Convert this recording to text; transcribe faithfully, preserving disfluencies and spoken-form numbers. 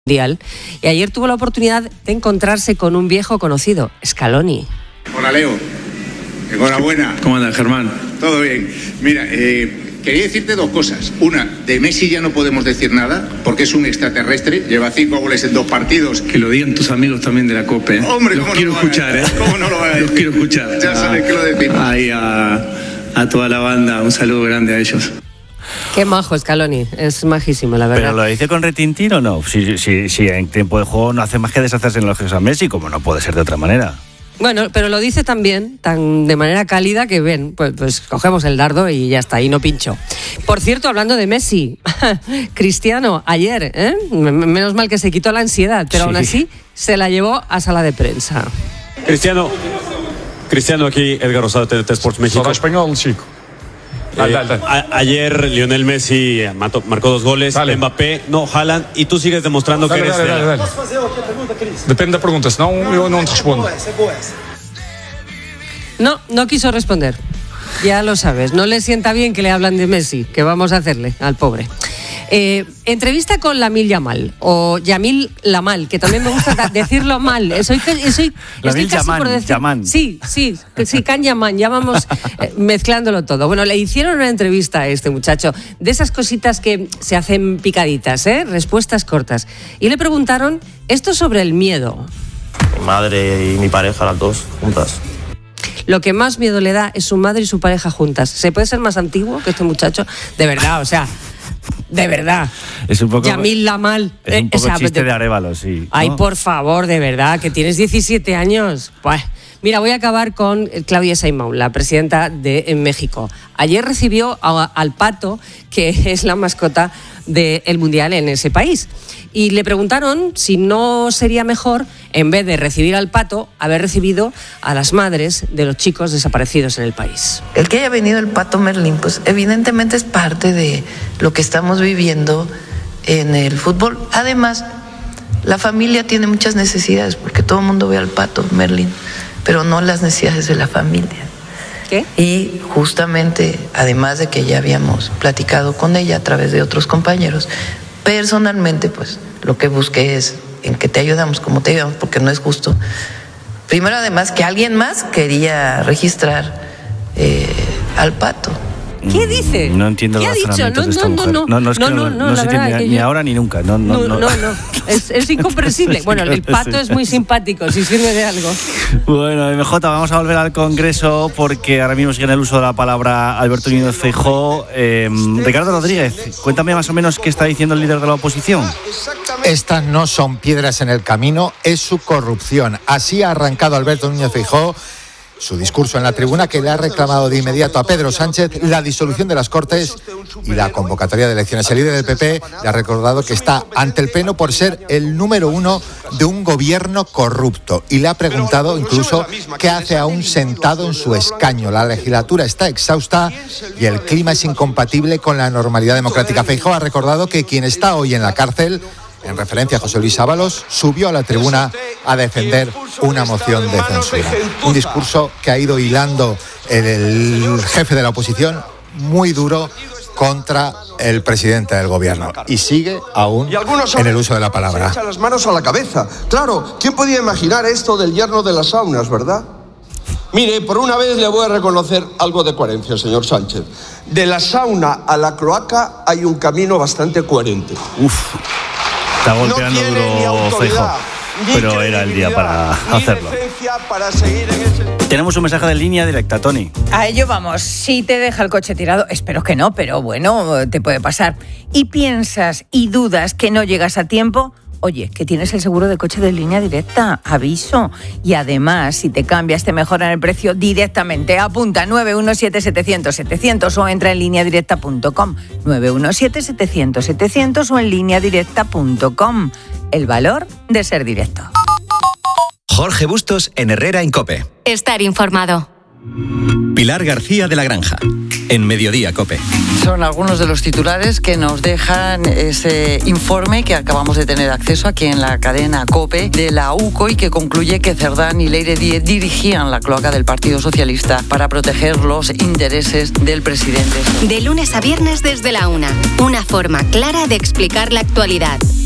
Mundial, y ayer tuvo la oportunidad de encontrarse con un viejo conocido, Scaloni. Hola, Leo. Enhorabuena. ¿Cómo andas, Germán? Todo bien. Mira, eh, quería decirte dos cosas. Una, de Messi ya no podemos decir nada, porque es un extraterrestre, lleva cinco goles en dos partidos. Que lo digan tus amigos también de la COPE. ¿eh? Hombre, los ¿cómo quiero no lo escuchar, ¿eh? ¿Cómo no lo van a decir? Los quiero escuchar. Ya sabes que lo decimos. Ahí a, a toda la banda, un saludo grande a ellos. Qué majo Scaloni, es majísimo, la verdad. ¿Pero lo dice con retintín o no? Si, si, si en tiempo de juego no hace más que deshacerse en elogios a Messi, como no puede ser de otra manera. Bueno, pero lo dice también tan de manera cálida que ven, pues, pues cogemos el dardo y ya está, y no pincho. Por cierto, hablando de Messi, Cristiano, ayer, ¿eh? menos mal que se quitó la ansiedad, pero sí. Aún así se la llevó a sala de prensa. Cristiano, Cristiano aquí, Edgar Rosado, T N T Sports México. Solo español, chico. Eh, a, ayer Lionel Messi mató, marcó dos goles, dale. Mbappé, no, Haaland, y tú sigues demostrando dale, que eres... Dale, dale, dale. Depende de preguntas, no, yo no te respondo. No, no quiso responder. Ya lo sabes, no le sienta bien que le hablan de Messi, que vamos a hacerle al pobre. Eh, entrevista con Lamil Yamal, o Yamil Lamal, que también me gusta decirlo mal. Soy, soy, Lamil Yaman, decir, Yaman. Sí, sí, sí, Can Yaman, ya vamos eh, mezclándolo todo. Bueno, le hicieron una entrevista a este muchacho, de esas cositas que se hacen picaditas, ¿eh? Respuestas cortas. Y le preguntaron esto sobre el miedo. Mi madre y mi pareja, las dos, juntas. Lo que más miedo le da es su madre y su pareja juntas. ¿Se puede ser más antiguo que este muchacho? De verdad, o sea... De verdad. Es un poco. Yamil Lamal. Es un poco eh, o sea, chiste de, de Arévalo, sí. ¿no? Ay, por favor, de verdad, que tienes diecisiete años. Pues, mira, voy a acabar con Claudia Sheinbaum, la presidenta de en México. Ayer recibió a, al pato, que es la mascota del Mundial en ese país. Y le preguntaron si no sería mejor, en vez de recibir al pato, haber recibido a las madres de los chicos desaparecidos en el país. El que haya venido el pato Merlín, pues evidentemente es parte de lo que estamos viviendo en el fútbol. Además, la familia tiene muchas necesidades, porque todo el mundo ve al pato Merlín, pero no las necesidades de la familia. ¿Qué? Y justamente, además de que ya habíamos platicado con ella a través de otros compañeros, personalmente, pues lo que busqué es en que te ayudamos, como te ayudamos, porque no es justo. Primero, además, que alguien más quería registrar eh, al pato. ¿Qué dice? No entiendo ¿Qué los ha dicho? razonamientos de esta No, no, mujer. no, no, no, es que no, no, no, no, no, no la se verdad entiende que ni yo- ahora ni nunca. No, no, No, no. no, no. Es, es incomprensible. Bueno, el pato es muy simpático, si sirve de algo. Bueno, M J, vamos a volver al Congreso porque ahora mismo sigue en el uso de la palabra Alberto Núñez Feijóo. Eh, Ricardo Rodríguez, cuéntame más o menos qué está diciendo el líder de la oposición. Estas no son piedras en el camino, es su corrupción. Así ha arrancado Alberto Núñez Feijóo su discurso en la tribuna, que le ha reclamado de inmediato a Pedro Sánchez la disolución de las Cortes y la convocatoria de elecciones. El líder del P P le ha recordado que está ante el Pleno por ser el número uno de un gobierno corrupto y le ha preguntado incluso qué hace aún sentado en su escaño. La legislatura está exhausta y el clima es incompatible con la normalidad democrática. Feijóo ha recordado que quien está hoy en la cárcel, en referencia a José Luis Ábalos, subió a la tribuna a defender una moción de censura. Un discurso que ha ido hilando el, el jefe de la oposición muy duro contra el presidente del gobierno. Y sigue aún en el uso de la palabra. Se echa las manos a la cabeza. Claro, ¿quién podía imaginar esto del yerno de las saunas, verdad? Mire, por una vez le voy a reconocer algo de coherencia, señor Sánchez. De la sauna a la cloaca hay un camino bastante coherente. Uf. Está golpeando no duro Feijóo, pero era el día para hacerlo. Para seguir en ese... Tenemos un mensaje de línea directa, Tony. A ello vamos. Si te deja el coche tirado, espero que no, pero bueno, te puede pasar. Y piensas y dudas que no llegas a tiempo, oye, que tienes el seguro de coche de Línea Directa, aviso. Y además, si te cambias, te mejoran el precio directamente. Apunta nueve uno siete setecientos setecientos o entra en línea directa punto com. nueve uno siete setecientos setecientos o en línea directa punto com. El valor de ser directo. Jorge Bustos en Herrera en COPE. Estar informado. Pilar García de la Granja, en Mediodía COPE. Son algunos de los titulares que nos dejan ese informe que acabamos de tener acceso aquí en la cadena COPE de la U C O y que concluye que Cerdán y Leire Díez dirigían la cloaca del Partido Socialista para proteger los intereses del presidente. De lunes a viernes desde la una. Una forma clara de explicar la actualidad.